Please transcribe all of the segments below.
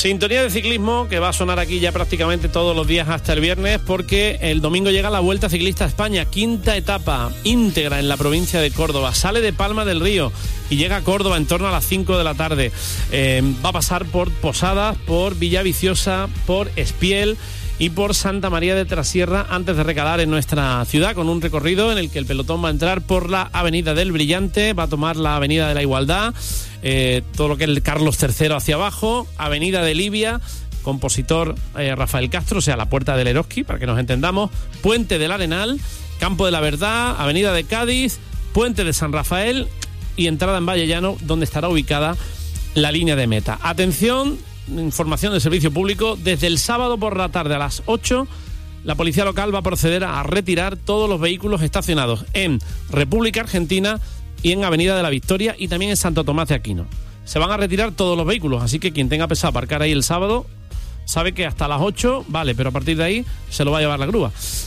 Sintonía de ciclismo que va a sonar aquí ya prácticamente todos los días hasta el viernes, porque el domingo llega la Vuelta Ciclista a España, 5ª etapa íntegra en la provincia de Córdoba. Sale de Palma del Río y llega a Córdoba en torno a las 5 de la tarde. Va a pasar por Posadas, por Villaviciosa, por Espiel y por Santa María de Trasierra antes de recalar en nuestra ciudad, con un recorrido en el que el pelotón va a entrar por la Avenida del Brillante, va a tomar la Avenida de la Igualdad, todo lo que es el Carlos III hacia abajo, Avenida de Libia, compositor Rafael Castro, o sea, la Puerta del Eroski, para que nos entendamos, Puente del Arenal, Campo de la Verdad, Avenida de Cádiz, Puente de San Rafael y entrada en Vallellano, donde estará ubicada la línea de meta. Atención, información de servicio público: desde el sábado por la tarde a las 8, la policía local va a proceder a retirar todos los vehículos estacionados en República Argentina y en Avenida de la Victoria y también en Santo Tomás de Aquino. Se van a retirar todos los vehículos, así que quien tenga pensado aparcar ahí el sábado sabe que hasta las 8, vale, pero a partir de ahí se lo va a llevar la grúa.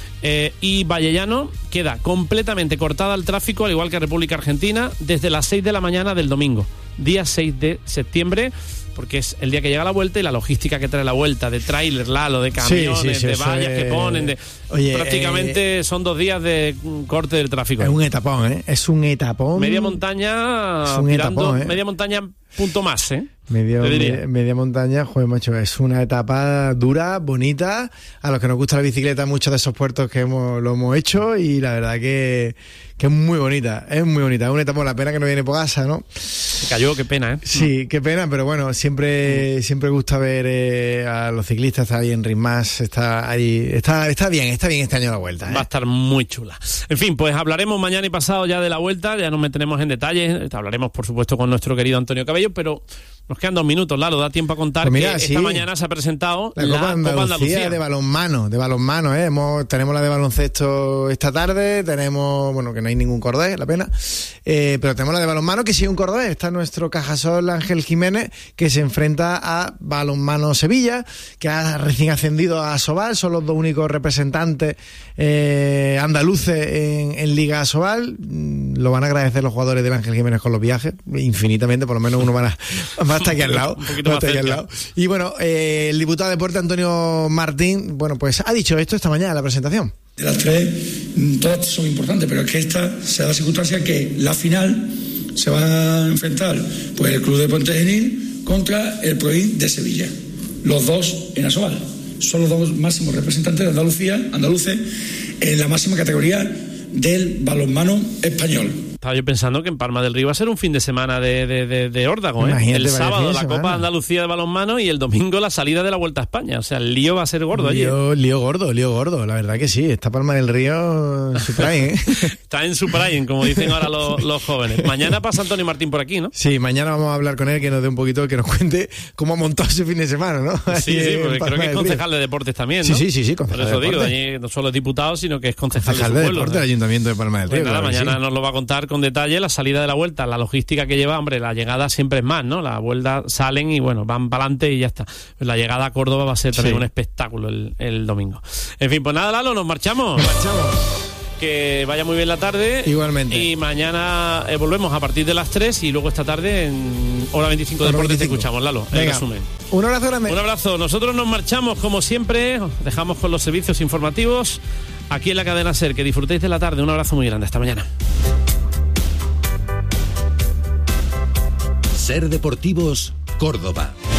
Y Vallellano queda completamente cortada al tráfico, al igual que República Argentina, desde las 6 de la mañana del domingo, día 6 de septiembre, porque es el día que llega la Vuelta y la logística que trae la Vuelta, de tráiler, Lalo, de camiones, de vallas que ponen, prácticamente son 2 días de corte del tráfico. Es un etapón, ¿eh? Es un etapón. Media montaña, es un etapón, ¿eh? Media montaña, punto más, ¿eh? Media montaña, joder, macho, es una etapa dura, bonita. A los que nos gusta la bicicleta, muchos de esos puertos que lo hemos hecho, y la verdad que es muy bonita, es muy bonita. Es una etapa, la pena que no viene Pogasa, ¿no? Se cayó, qué pena, ¿eh? Sí, qué pena, pero bueno, siempre gusta ver a los ciclistas. Está ahí en Ritmas, está bien este año la Vuelta, ¿eh? Va a estar muy chula. En fin, pues hablaremos mañana y pasado ya de la Vuelta, ya nos meteremos en detalles, hablaremos por supuesto con nuestro querido Antonio Cabello, pero nos quedan 2 minutos, Lalo, da tiempo a contar, pues mira, que esta mañana se ha presentado la Copa Andalucía de balonmano, ¿eh? Tenemos la de baloncesto esta tarde, tenemos, bueno, que no hay ningún cordés, la pena, pero tenemos la de balonmano que sí un cordés. Está nuestro Cajasol Ángel Jiménez, que se enfrenta a Balonmano Sevilla, que ha recién ascendido a Asobal, son los 2 únicos representantes andaluces en Liga Asobal. Lo van a agradecer los jugadores del Ángel Jiménez con los viajes, infinitamente, por lo menos uno va a estar aquí al lado. Y bueno, el diputado de Deporte, Antonio Martín, bueno, pues ha dicho esto esta mañana en la presentación. De las 3, todas son importantes, pero es que esta se da la circunstancia que la final se va a enfrentar pues el Club de Puente Genil contra el Provín de Sevilla. Los 2 en Asobal. Son los 2 máximos representantes de andaluces en la máxima categoría del balonmano español. Estaba yo pensando que en Palma del Río va a ser un fin de semana de órdago, ¿eh? Imagínate, el sábado la semana. Copa Andalucía de balonmano y el domingo la salida de la Vuelta a España. O sea, el lío va a ser gordo allí. Lío gordo, la verdad que sí. Está Palma del Río en su prime, ¿eh? Está en su prime, como dicen ahora los jóvenes. Mañana pasa Antonio Martín por aquí, ¿no? Sí, mañana vamos a hablar con él, que nos dé un poquito, que nos cuente cómo ha montado ese fin de semana, ¿no? Sí, porque creo que es concejal de deportes también, ¿no? Sí, por eso digo, allí no solo es diputado, sino que es concejal de su pueblo, deporte, ¿no? Del Ayuntamiento de Palma del Río. Pues nada, mañana nos lo va a contar con detalle la salida de la Vuelta, la logística que lleva. Hombre, la llegada siempre es más, ¿no? La Vuelta salen y bueno, van para adelante y ya está. Pues la llegada a Córdoba va a ser también un espectáculo el domingo. En fin, pues nada, Lalo, nos marchamos. Que vaya muy bien la tarde. Igualmente. Y mañana volvemos a partir de las 3 y luego esta tarde en Hora 25 de Deportes te escuchamos, Lalo. Venga, resumen. Un abrazo grande. Un abrazo. Nosotros nos marchamos como siempre. Os dejamos con los servicios informativos aquí en la cadena SER. Que disfrutéis de la tarde. Un abrazo muy grande. Hasta mañana. SER Deportivos, Córdoba.